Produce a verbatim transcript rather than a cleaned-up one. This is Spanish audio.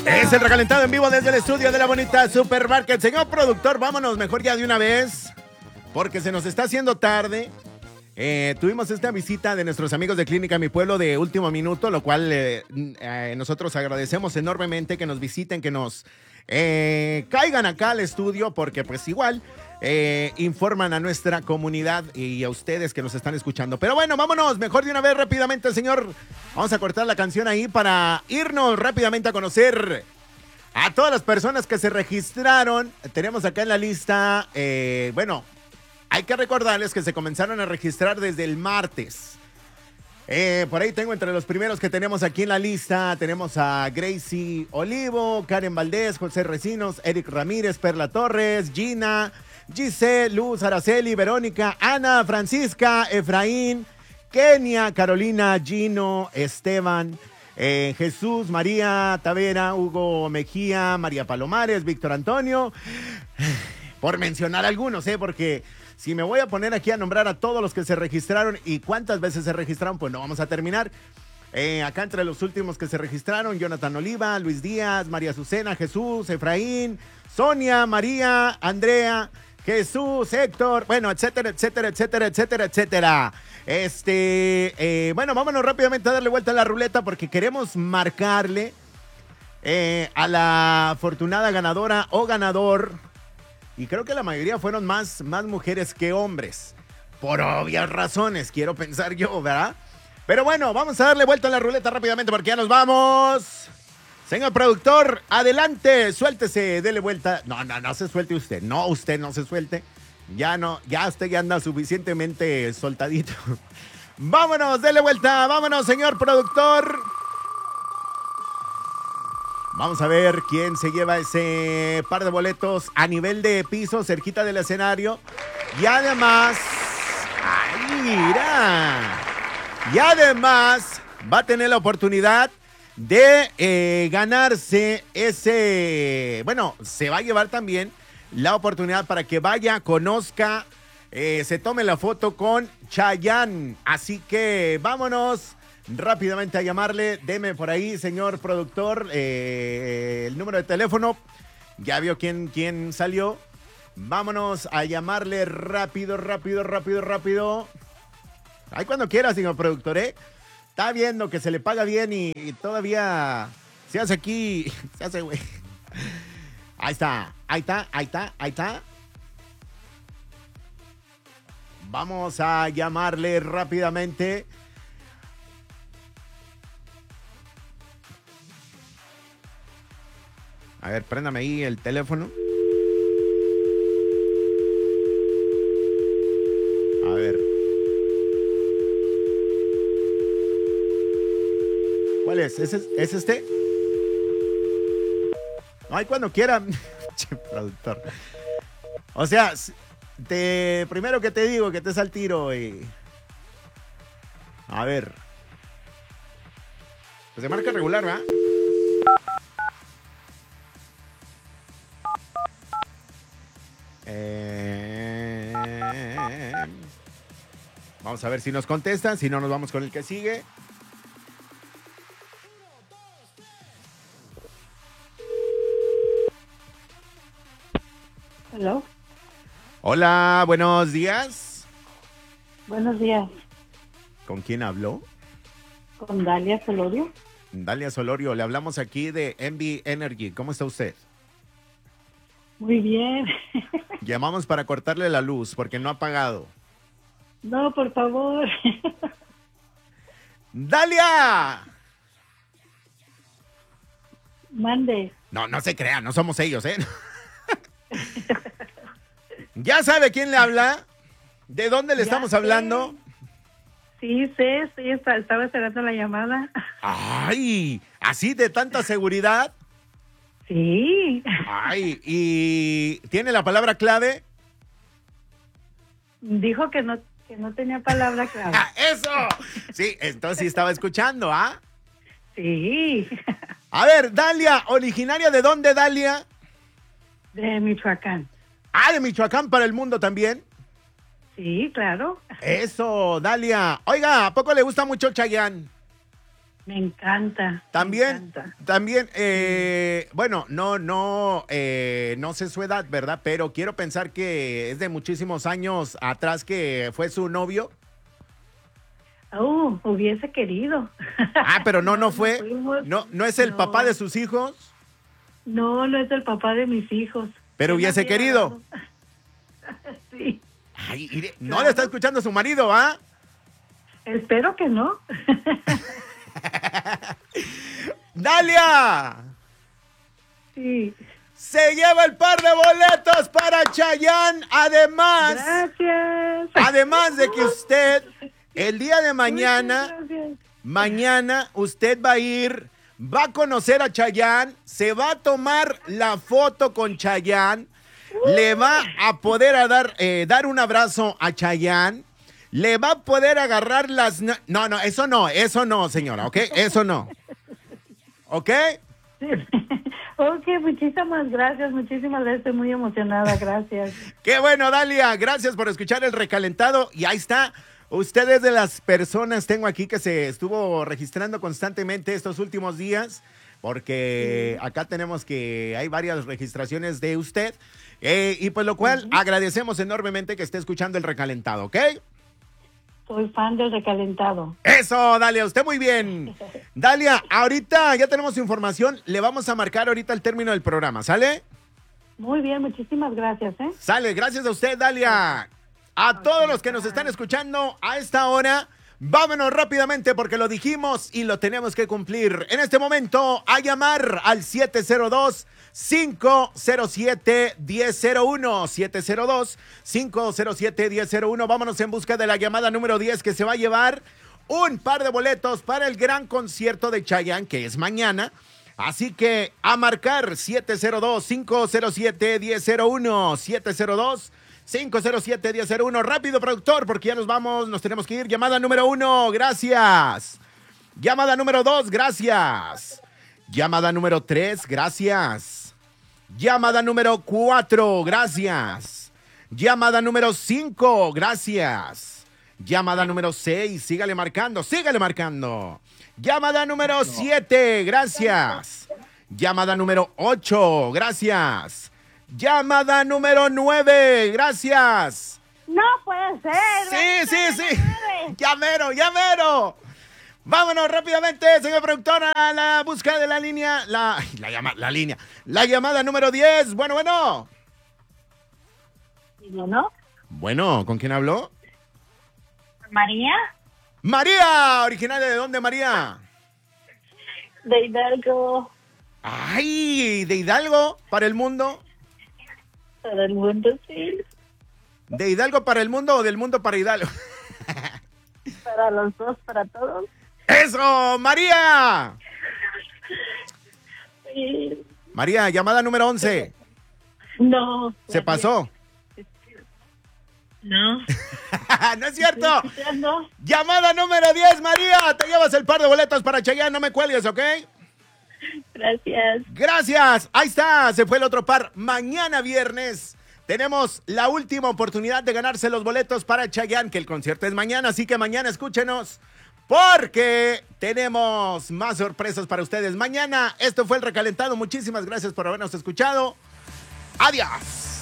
Es el recalentado en vivo desde el estudio de la bonita Supermarket. Señor productor, vámonos mejor ya de una vez, porque se nos está haciendo tarde. Eh, tuvimos esta visita de nuestros amigos de Clínica Mi Pueblo de último minuto, lo cual eh, eh, nosotros agradecemos enormemente que nos visiten, que nos eh, caigan acá al estudio, porque pues igual eh, informan a nuestra comunidad y a ustedes que nos están escuchando. Pero bueno, vámonos mejor de una vez rápidamente, señor. Vamos a cortar la canción ahí para irnos rápidamente a conocer a todas las personas que se registraron. Tenemos acá en la lista, eh, bueno... Hay que recordarles que se comenzaron a registrar desde el martes. Eh, por ahí tengo entre los primeros que tenemos aquí en la lista. Tenemos a Gracie Olivo, Karen Valdés, José Recinos, Eric Ramírez, Perla Torres, Gina, Giselle, Luz, Araceli, Verónica, Ana, Francisca, Efraín, Kenia, Carolina, Gino, Esteban, eh, Jesús, María Tavera, Hugo Mejía, María Palomares, Víctor Antonio. Por mencionar algunos, ¿eh? Porque si me voy a poner aquí a nombrar a todos los que se registraron y cuántas veces se registraron, pues no vamos a terminar. Eh, acá entre los últimos que se registraron, Jonathan Oliva, Luis Díaz, María Azucena, Jesús, Efraín, Sonia, María, Andrea, Jesús, Héctor, bueno, etcétera, etcétera, etcétera, etcétera, etcétera. Este, eh, bueno, vámonos rápidamente a darle vuelta a la ruleta porque queremos marcarle eh, a la afortunada ganadora o ganador. Y creo que la mayoría fueron más, más mujeres que hombres. Por obvias razones, quiero pensar yo, ¿verdad? Pero bueno, vamos a darle vuelta a la ruleta rápidamente porque ya nos vamos. Señor productor, adelante, suéltese, dele vuelta. No, no, no se suelte usted. No, usted no se suelte. Ya no, ya usted ya anda suficientemente soltadito. Vámonos, dele vuelta. Vámonos, señor productor. Vamos a ver quién se lleva ese par de boletos a nivel de piso, cerquita del escenario. Y además, ¡ay, mira! Y además va a tener la oportunidad de eh, ganarse ese... Bueno, se va a llevar también la oportunidad para que vaya, conozca, eh, se tome la foto con Chayanne. Así que vámonos rápidamente a llamarle. Deme por ahí, señor productor, eh, el número de teléfono. Ya vio quién, quién salió. Vámonos a llamarle rápido, rápido, rápido, rápido. Ahí cuando quiera, señor productor, ¿eh? Está viendo que se le paga bien y, y todavía se hace aquí, se hace, güey. Ahí está, ahí está, ahí está, ahí está. Vamos a llamarle rápidamente. A ver, préndame ahí el teléfono. A ver. ¿Cuál es? ¿Es, es este? Ay, cuando quiera. Che, productor. O sea, te, primero que te digo que te es al tiro y... A ver. Pues se marca regular, ¿verdad? Eh, vamos a ver si nos contestan, si no nos vamos con el que sigue. Hello. Hola, buenos días. Buenos días. ¿Con quién habló? Con Dalia Solorio. Dalia Solorio, le hablamos aquí de M B Energy. ¿Cómo está usted? Muy bien. Llamamos para cortarle la luz porque no ha pagado. No, por favor. ¡Dalia! Mande. No, no se crea, no somos ellos, ¿eh? ¿Ya sabe quién le habla? ¿De dónde le Ya estamos sé. hablando? Sí, sé, sí, está- estaba esperando la llamada. ¡Ay! ¿Así de tanta seguridad? Sí. ¡Ay! ¿Y tiene la palabra clave? Dijo que no, que no tenía palabra clave. ¡Ah, eso! Sí, entonces sí estaba escuchando, ¿ah? Sí. A ver, Dalia, ¿originaria de dónde, Dalia? De Michoacán. Ah, de Michoacán para el mundo también. Sí, claro. Eso, Dalia. Oiga, ¿a poco le gusta mucho Chayanne? Me encanta. También, me encanta. también, eh, bueno, no, no, eh, no sé su edad, ¿verdad? Pero quiero pensar que es de muchísimos años atrás que fue su novio. Oh, hubiese querido. Ah, pero no, no, No, fue. no fuimos. No, no es el No. papá de sus hijos, No, no es el papá de mis hijos. pero ¿Quién hubiese habría querido. dado? Sí, Ay, mire, no Claro. le está escuchando su marido, ¿ah? espero que no. ¡Dalia! Sí. Se lleva el par de boletos para Chayanne. Además, Gracias. además de que usted, el día de mañana, Muchas gracias. mañana usted va a ir, va a conocer a Chayanne, se va a tomar la foto con Chayanne, le va a poder a dar, eh, dar un abrazo a Chayanne, le va a poder agarrar las... na- No, no, eso no, eso no, señora, ¿ok? Eso no. ¿Ok? Sí. Ok, muchísimas gracias, muchísimas gracias, estoy muy emocionada, gracias. Qué bueno, Dalia, gracias por escuchar el recalentado. Y ahí está, usted es de las personas, tengo aquí que se estuvo registrando constantemente estos últimos días, porque acá tenemos que hay varias registraciones de usted. Eh, y pues lo cual agradecemos enormemente que esté escuchando el recalentado, ¿ok? Soy fan del recalentado. Eso, Dalia, usted muy bien. Dalia, ahorita ya tenemos su información, le vamos a marcar ahorita el término del programa, ¿sale? Muy bien, muchísimas gracias, ¿eh? Sale, gracias a usted, Dalia. A todos los que nos están escuchando a esta hora, vámonos rápidamente porque lo dijimos y lo tenemos que cumplir. En este momento, a llamar al siete cero dos, cinco cero siete, uno cero cero uno. siete cero dos, cinco cero siete, uno cero cero uno. Vámonos en busca de la llamada número diez que se va a llevar un par de boletos para el gran concierto de Chayanne, que es mañana. Así que a marcar siete cero dos, cinco cero siete, uno cero cero uno. siete cero dos, cinco cero siete, uno cero cero uno. Rápido, productor, porque ya nos vamos, nos tenemos que ir. Llamada número uno, gracias. Llamada número dos, gracias. Llamada número tres, gracias. Llamada número cuatro, gracias. Llamada número cinco, gracias. Llamada número seis, sígale marcando, sígale marcando. Llamada número siete, gracias. Llamada número ocho, gracias. Llamada número nueve, gracias. No puede ser. Sí, sí, sí. Ya mero, ya mero. Vámonos rápidamente, señor productor, a la búsqueda de la línea. La, ay, la, llama, la línea. La llamada número diez. Bueno, bueno. ¿No? Bueno, ¿con quién habló? María. María, originaria de dónde, María? De Hidalgo. Ay, de Hidalgo para el mundo. Todo el mundo, sí. ¿De Hidalgo para el mundo o del mundo para Hidalgo? Para los dos, para todos. ¡Eso, María! Sí. María, llamada número once. No. ¿Se pasó? No. ¡No es cierto! Escuchando. Llamada número diez, María. Te llevas el par de boletos para Chayanne. No me cuelgues, ¿ok? Gracias. Gracias. Ahí está. Se fue el otro par. Mañana viernes tenemos la última oportunidad de ganarse los boletos para Chayanne, que el concierto es mañana. Así que mañana escúchenos porque tenemos más sorpresas para ustedes. Mañana, esto fue el recalentado. Muchísimas gracias por habernos escuchado. Adiós.